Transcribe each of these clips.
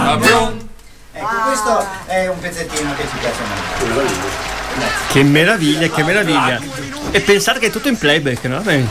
Ecco, questo è un pezzettino che ci piace molto. Che meraviglia, che meraviglia. E pensare che è tutto in playback, no? Nel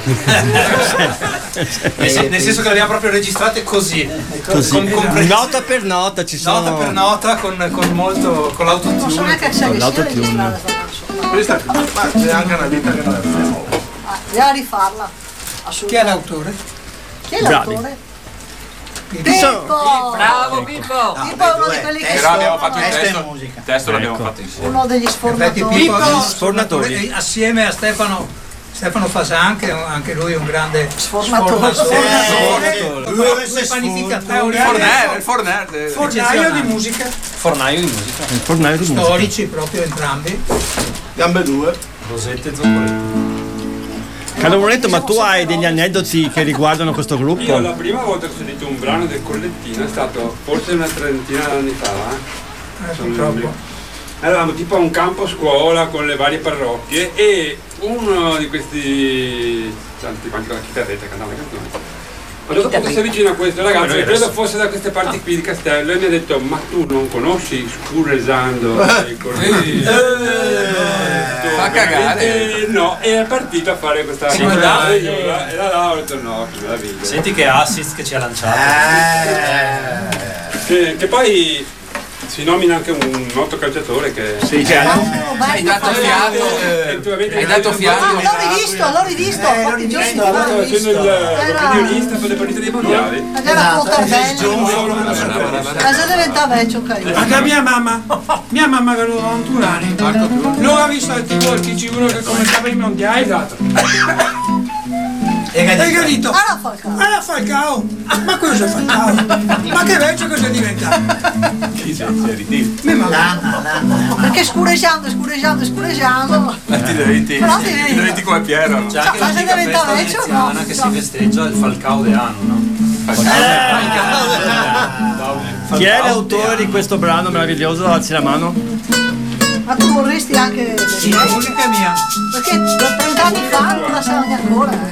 senso che l'abbiamo proprio registrate così. Nota per nota ci sono. Nota per nota con l'autotune. Posso anche l'autotune. Questa c'è anche una vita che non è fermo. Devo rifarla. Chi è l'autore? Chi è l'autore? Pippo! Bravo Pippo! Pippo è uno di quelli che Però abbiamo fatto il testo e testo. musica. Il testo l'abbiamo Ecco. fatto insieme. uno degli sfornatori. Pippo Sfornatori. assieme a Stefano Fasan, che anche lui è un grande Sfornatore. due panificatori, Il forner. fornaio di musica, Fornaio di musica. Il fornaio di musica. storici proprio entrambi. Gambe 2. Rosette e zoccoletti. Caro Moretto, ma tu hai degli aneddoti che riguardano questo Io gruppo? la prima volta che ho sentito un brano del Collettino è stato forse una trentina d'anni fa. Purtroppo. Eravamo tipo a un campo scuola con le varie parrocchie e uno di questi tanti quanti con la chitarretta cantava le canzoni. A un certo punto si avvicina a questo ragazzo che credo fosse da queste parti qui di Castello e mi ha detto: ma tu non conosci Scurresando il Collettino? Fa cagare. No, e è partito a fare questa Sì, cosa e da là ho detto no, che meraviglia. Senti che assist che ci ha lanciato. Che poi si nomina anche un noto calciatore che Sì, hai dato fiato. Hai dato fiato. L'ho rivisto pochi giorni fa. stava facendo l'opinionista per le partite dei mondiali. Ed era con Tardelli. Ma già diventa vecchio carino. Anche mia mamma che aveva 21 anni, non ha visto al TV il TG1 che commentava i mondiali. E che ha detto, Alla Falcao, ma cosa è Falcao? Ma che vecchio cosa è diventato? perché scureggiando. Ti diventi come Piero. C'è anche Ma se l'antica diventa festa vecchio, veneziana no? che si festeggia il Falcao de Anno, no? Chi è l'autore di questo brano meraviglioso? Alzi la mano. Ma tu vorresti anche La musica è mia. perché da 30 anni fa non la sai ancora.